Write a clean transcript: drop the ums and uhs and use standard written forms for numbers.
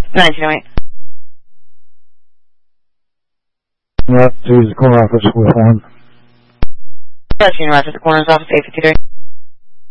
1908. Yep, to the corner office with one. Yes, Rochester Coroner's Office, 853.